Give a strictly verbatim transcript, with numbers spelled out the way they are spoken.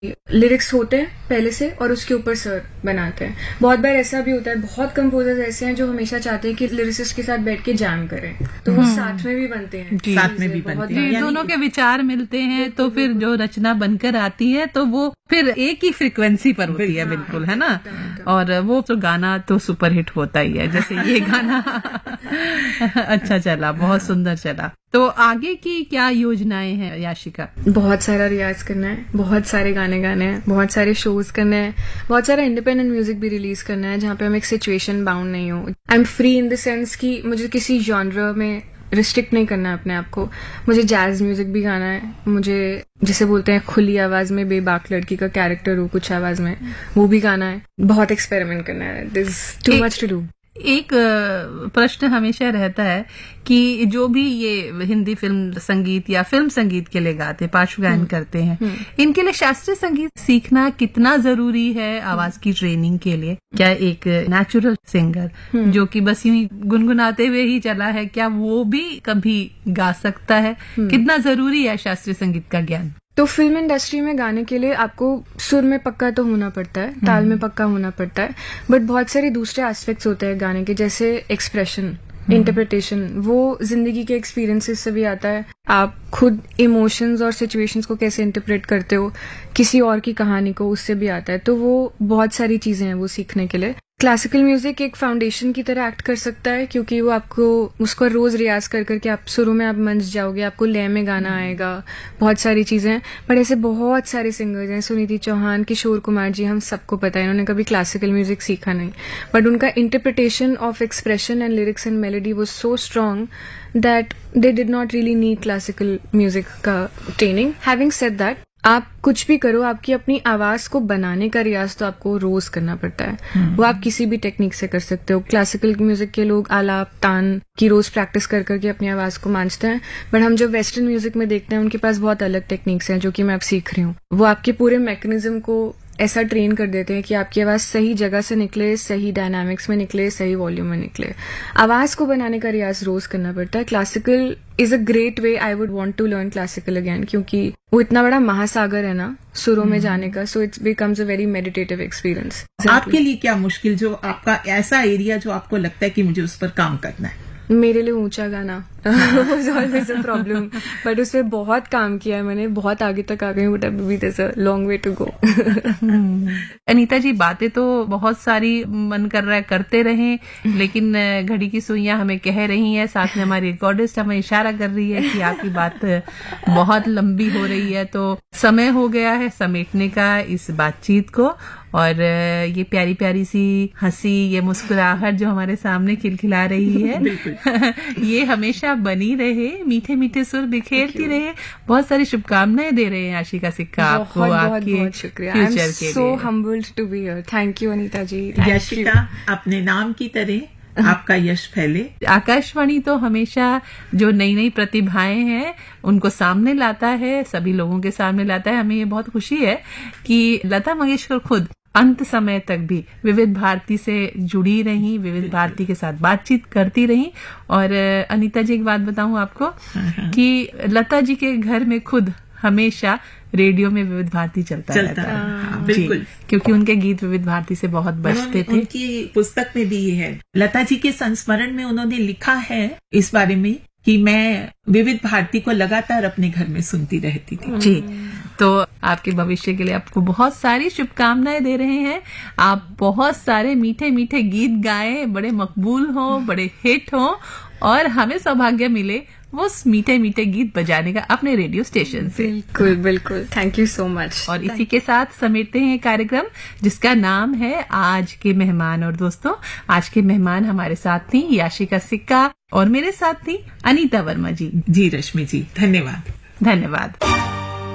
Lyrics होते हैं पहले से और उसके ऊपर सर बनाते हैं। बहुत बार ऐसा भी होता है, बहुत कंपोजर्स ऐसे हैं जो हमेशा चाहते हैं कि लिरिसिस्ट के साथ बैठ के जैम करें, तो वो साथ में भी बनते हैं, साथ में भी बनते हैं, दोनों के विचार मिलते हैं तो फिर जो रचना बनकर आती है तो वो फिर एक ही फ्रीक्वेंसी पर होती है, बिल्कुल, है ना। और वो तो गाना तो सुपरहिट होता ही है, जैसे ये गाना अच्छा चला, बहुत सुंदर चला। तो आगे की क्या योजनाएं हैं याशिका? बहुत सारा रियाज करना है, बहुत सारे गाने गाने हैं, बहुत सारे शोज करने हैं, बहुत सारा इंडिपेंडेंट म्यूजिक भी रिलीज करना है जहाँ पे हम एक सिचुएशन बाउंड नहीं हो। I am free in the sense कि मुझे किसी जॉनर में रिस्ट्रिक्ट नहीं करना है अपने आप को। मुझे जैज म्यूजिक भी गाना है, मुझे जिसे बोलते हैं खुली आवाज में बेबाक लड़की का कैरेक्टर हो कुछ आवाज में, वो भी गाना है। बहुत एक्सपेरिमेंट करना है, there is too much to do. एक प्रश्न हमेशा रहता है कि जो भी ये हिंदी फिल्म संगीत या फिल्म संगीत के लिए गाते, पार्श्व गायन करते हैं, इनके लिए शास्त्रीय संगीत सीखना कितना जरूरी है आवाज की ट्रेनिंग के लिए? क्या एक नेचुरल सिंगर जो कि बस यूं ही गुनगुनाते हुए ही चला है, क्या वो भी कभी गा सकता है? कितना जरूरी है शास्त्रीय संगीत का ज्ञान? तो फिल्म इंडस्ट्री में गाने के लिए आपको सुर में पक्का तो होना पड़ता है, ताल में पक्का होना पड़ता है, बट बहुत सारे दूसरे एस्पेक्ट्स होते हैं गाने के, जैसे एक्सप्रेशन, इंटरप्रिटेशन, वो जिंदगी के एक्सपीरियंसेस से भी आता है। आप खुद इमोशंस और सिचुएशंस को कैसे इंटरप्रेट करते हो, किसी और की कहानी को, उससे भी आता है। तो वो बहुत सारी चीजें हैं वो सीखने के लिए। क्लासिकल म्यूजिक एक फाउंडेशन की तरह एक्ट कर सकता है, क्योंकि वो आपको उसको रोज रियाज कर करके आप शुरू में आप मंच जाओगे, आपको लय में गाना आएगा, बहुत सारी चीजें। पर ऐसे बहुत सारे सिंगर्स हैं, सुनीति चौहान, किशोर कुमार जी, हम सबको पता है इन्होंने कभी क्लासिकल म्यूजिक सीखा नहीं, बट उनका interpretation of expression and lyrics and melody was so strong that they did not really need classical music का training. Having said that, आप कुछ भी करो, आपकी अपनी आवाज को बनाने का रियाज तो आपको रोज करना पड़ता है। hmm. वो आप किसी भी टेक्निक से कर सकते हो। क्लासिकल म्यूजिक के लोग आलाप तान की रोज प्रैक्टिस कर करके अपनी आवाज को मांझते हैं, बट हम जो वेस्टर्न म्यूजिक में देखते हैं उनके पास बहुत अलग टेक्निक्स हैं जो कि मैं अब सीख रही हूँ। वो आपके पूरे मैकेनिज्म को ऐसा ट्रेन कर देते हैं कि आपकी आवाज सही जगह से निकले, सही डायनामिक्स में निकले, सही वॉल्यूम में निकले। आवाज को बनाने का रियाज रोज करना पड़ता है। Classical is a great way, I would want to learn classical again, क्योंकि वो इतना बड़ा महासागर है ना सुरों में जाने का, so it's becomes a very meditative experience. आपके लिए क्या मुश्किल, जो आपका ऐसा एरिया जो आपको लगता है कि मुझे उस पर काम करना है? मेरे लिए ऊंचा गाना was always a problem, but उस पर बहुत काम किया है मैंने, बहुत आगे तक आ गई हूँ, बट अभी there is a long way to go. Anita जी, बातें तो बहुत सारी मन कर रहा है करते रहें, लेकिन घड़ी की सुइयां हमें कह रही है, साथ में हमारी रिकॉर्डिस्ट हमें इशारा कर रही है कि आपकी बात बहुत लंबी हो रही है, तो समय हो गया है समेटने का इस बातचीत को। और ये प्यारी प्यारी सी हंसी, ये मुस्कुराहट जो हमारे सामने खिलखिला रही है ये हमेशा बनी रहे, मीठे मीठे सुर बिखेरती रहे। बहुत सारी शुभकामनाएं दे रहे हैं आशिका सिक्का आपको, बहुत, आपके बहुत शुक्रिया। फ्यूचर के लिए। सो humbled to be here. Thank you Anita जी। याशिका, अपने नाम की तरह आपका यश फैले। आकाशवाणी तो हमेशा जो नई नई प्रतिभाएं हैं उनको सामने लाता है, सभी लोगों के सामने लाता है। हमें ये बहुत खुशी है कि लता मंगेशकर खुद अंत समय तक भी विविध भारती से जुड़ी रही, विविध भारती के साथ बातचीत करती रही। और अनीता जी, एक बात बताऊं आपको कि लता जी के घर में खुद हमेशा रेडियो में विविध भारती चलता, चलता रहता है। बिल्कुल, क्योंकि उनके गीत विविध भारती से बहुत बजते थे। उनकी पुस्तक में भी ये है, लता जी के संस्मरण में उन्होंने लिखा है इस बारे में कि मैं विविध भारती को लगातार अपने घर में सुनती रहती थी। जी, तो आपके भविष्य के लिए आपको बहुत सारी शुभकामनाएं दे रहे हैं। आप बहुत सारे मीठे मीठे गीत गाएं, बड़े मकबूल हो, बड़े हिट हो, और हमें सौभाग्य मिले वो मीठे मीठे गीत बजाने का अपने रेडियो स्टेशन से। बिल्कुल बिल्कुल, थैंक यू सो मच। और इसी के साथ समेटते हैं कार्यक्रम जिसका नाम है आज के मेहमान। और दोस्तों, आज के मेहमान हमारे साथ थी याशिका सिक्का और मेरे साथ थी अनीता वर्मा जी। जी रश्मि जी, धन्यवाद। धन्यवाद।